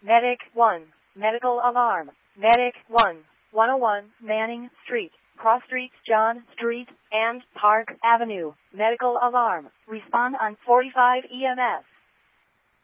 Medic 1. Medical alarm. Medic 1. 101 Manning Street, Cross Street, John Street, and Park Avenue. Medical alarm. Respond on 45 EMS.